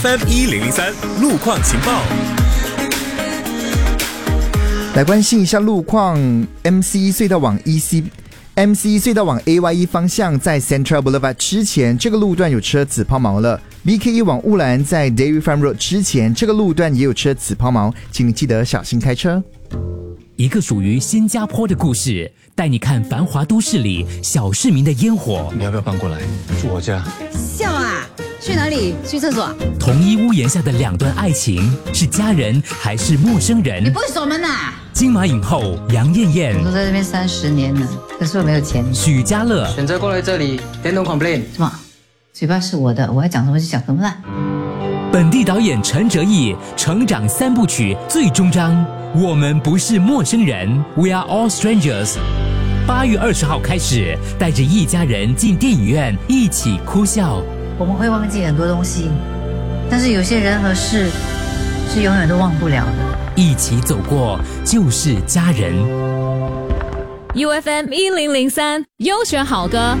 FM1003路况情报。 来关心一下路况 ，MC 隧道往 MC 隧道往 AYE 方向，在 Central Boulevard 之前，这个路段有车子抛锚了。BKE 往乌兰在 Dairy Farm Road 之前，这个路段也有车子抛锚，请你记得小心开车。 一个属于新加坡的故事，带你看繁华都市里小市民的烟火。 你要不要搬过来住我家？ 笑啊！去哪里？去厕所？ 同一屋檐下的两段爱情，是家人还是陌生人？ 你不会锁门啊？ 金马影后杨艳艳， 我都在这边30年了，可是我没有钱。 许家乐选择过来这里，then don't complain。 什么？嘴巴是我的，我要讲什么就讲什么啦。 本地导演陈哲艺成长3部曲最终章，我们不是陌生人 ，We are all strangers。8月20号开始，带着一家人进电影院一起哭笑。 我们会忘记很多东西，但是有些人和事是永远都忘不了的。 一起走过就是家人。 UFM 1003优选好歌